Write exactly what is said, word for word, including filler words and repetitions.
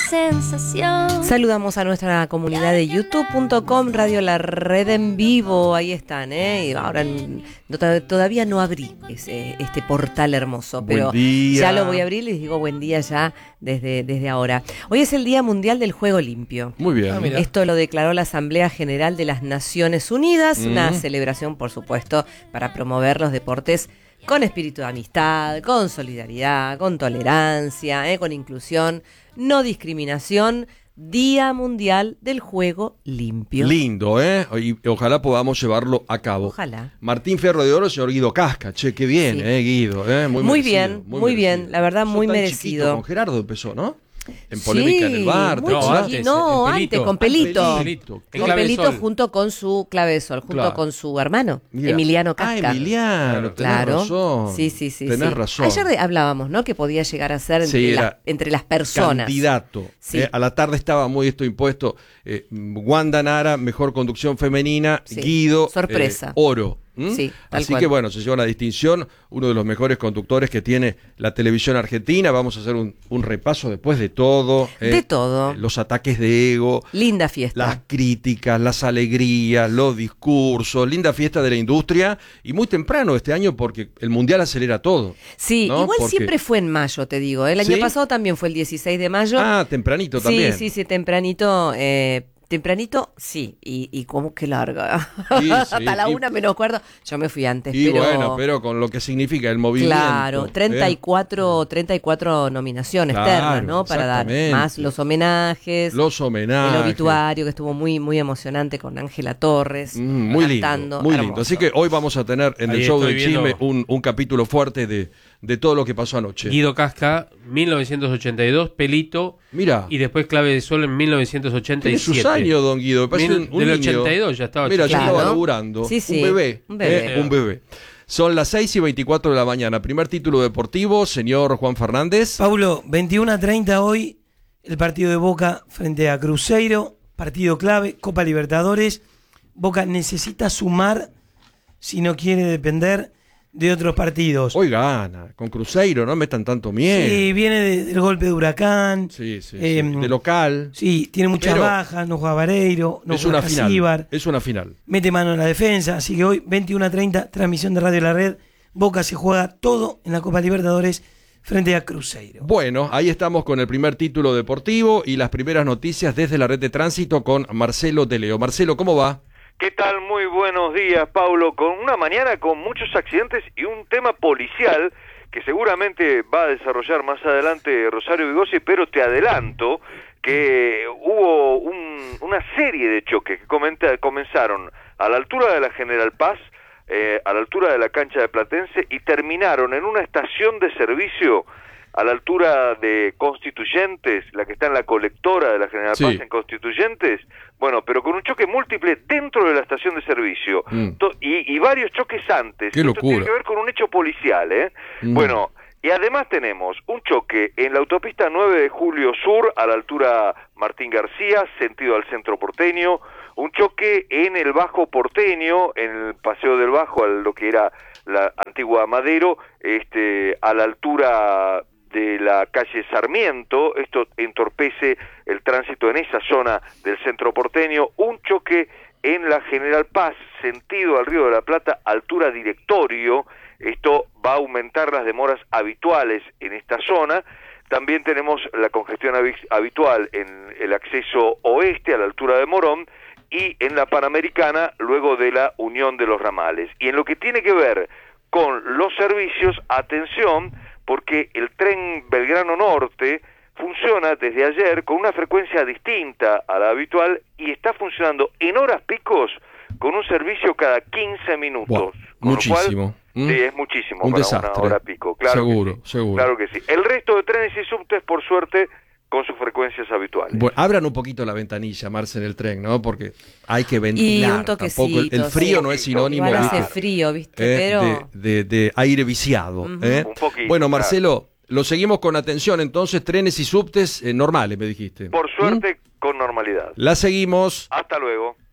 sensación. Saludamos a nuestra comunidad de youtube punto com, Radio La Red en vivo. Ahí están, ¿eh? Y ahora no, todavía no abrí ese, este portal hermoso, pero ya lo voy a abrir. Les digo buen día ya desde, desde ahora. Hoy es el Día Mundial del Juego Limpio. Muy bien. Ah, esto lo declaró la Asamblea General de las Naciones Unidas, mm. una celebración, por supuesto, para promover los deportes con espíritu de amistad, con solidaridad, con tolerancia, eh, con inclusión, no discriminación. Día Mundial del Juego Limpio. Lindo, ¿eh? Y ojalá podamos llevarlo a cabo. Ojalá. Martín Fierro de Oro, señor Guido Casca. Che, qué bien, sí. ¿eh, Guido? ¿eh? Muy, muy merecido, bien, muy, muy bien. La verdad, muy merecido. Chiquito, con Gerardo empezó, ¿no? En polémica sí, en el bar. Muy no, antes, no, antes, con Pelito. Pelito. Con Pelito junto con su Clavesol, junto claro. con su hermano, Mira. Emiliano Casca. Ah, Emiliano, claro. tenés razón. Sí, sí, sí. Tenés sí. razón. Ayer de, hablábamos, ¿no? Que podía llegar a ser entre, sí, la, entre las personas. Candidato. Sí. Eh, a la tarde estaba muy esto impuesto. Eh, Wanda Nara, mejor conducción femenina. Sí. Guido. Sorpresa. Eh, oro. ¿Mm? Sí, Así cual. que bueno, se lleva la distinción, uno de los mejores conductores que tiene la televisión argentina. Vamos a hacer un, un repaso después de todo. Eh, de todo. Los ataques de ego. Linda fiesta. Las críticas, las alegrías, los discursos. Linda fiesta de la industria. Y muy temprano este año porque el Mundial acelera todo. Sí, ¿no? igual porque... siempre fue en mayo, te digo. El año ¿Sí? pasado también fue el dieciséis de mayo. Ah, tempranito también. Sí, sí, sí, tempranito. Eh, Tempranito, sí, y, y como que larga. Sí, sí, hasta la y, una menos cuarto. Yo me fui antes, y pero... bueno, pero con lo que significa el movimiento. Claro, treinta y cuatro, ¿eh? treinta y cuatro nominaciones claro, ternas, ¿no? Para dar más los homenajes. Los homenajes. El obituario, que estuvo muy, muy emocionante con Ángela Torres. Mm, muy lindo, muy hermoso. lindo. Así que hoy vamos a tener en Ahí el show del viendo... chisme un, un capítulo fuerte de, de todo lo que pasó anoche. Guido Casca, mil novecientos ochenta y dos, Pelito. Mira. Y después Clave de Sol en mil novecientos ochenta y siete. Tiene sus años, don Guido. Me parece Mil, un, un del niño. ochenta y dos ya estaba. Mira, ya claro. estaba laburando. Sí, sí. Un bebé. Un bebé. Eh, un bebé. Son las seis y veinticuatro de la mañana. Primer título deportivo, señor Juan Fernández. Paulo, veintiuno a treinta hoy, el partido de Boca frente a Cruzeiro. Partido clave, Copa Libertadores. Boca necesita sumar si no quiere depender de otros partidos. Hoy gana, con Cruzeiro, no metan tanto miedo. Sí, viene de, del golpe de Huracán. Sí, sí, eh, sí. De local. Sí, tiene muchas Pero bajas, no juega Vareiro, no es juega una final. Casíbar, Es una final. mete mano en la defensa, así que hoy veintiuno a treinta, transmisión de Radio La Red. Boca se juega todo en la Copa Libertadores frente a Cruzeiro. Bueno, ahí estamos con el primer título deportivo y las primeras noticias desde la red de tránsito con Marcelo de Leo. Marcelo, ¿cómo va? ¿Qué tal? Muy buenos días, Paulo. Con una mañana con muchos accidentes y un tema policial que seguramente va a desarrollar más adelante Rosario Vigossi, pero te adelanto que hubo un, una serie de choques que comenta, comenzaron a la altura de la General Paz, eh, a la altura de la cancha de Platense y terminaron en una estación de servicio a la altura de Constituyentes, la que está en la colectora de la General sí. Paz en Constituyentes, bueno, pero con un choque múltiple dentro de la estación de servicio, mm. y, y varios choques antes. Qué Esto locura. tiene que ver con un hecho policial, ¿eh? Mm. Bueno, y además tenemos un choque en la autopista nueve de Julio Sur, a la altura Martín García, sentido al centro porteño, un choque en el Bajo porteño, en el Paseo del Bajo, a lo que era la antigua Madero, este, a la altura de la calle Sarmiento. Esto entorpece el tránsito en esa zona del centro porteño. Un choque en la General Paz, sentido al Río de la Plata, altura Directorio. Esto va a aumentar las demoras habituales en esta zona. También tenemos la congestión habitual en el acceso oeste, a la altura de Morón, y en la Panamericana, luego de la unión de los ramales. Y en lo que tiene que ver con los servicios, atención, porque el tren Belgrano Norte funciona desde ayer con una frecuencia distinta a la habitual y está funcionando en horas picos con un servicio cada quince minutos. Wow, con muchísimo. Lo cual, ¿Mm? sí, es muchísimo un para desastre. una hora pico. Claro seguro, que sí, seguro. Claro que sí. El resto de trenes y subtes, por suerte, con sus frecuencias habituales. Bueno, abran un poquito la ventanilla, Marce, en el tren, ¿no? Porque hay que ventilar. Y un toquecito. Tampoco el, el frío sí. no es sinónimo Igual ¿viste? hace frío, ¿viste? Eh, Pero... de, de, de aire viciado. Uh-huh. ¿eh? Un poquito, bueno, Marcelo, claro. Lo seguimos con atención. Entonces, trenes y subtes eh, normales, me dijiste. Por suerte, ¿Mm? con normalidad. La seguimos. Hasta luego.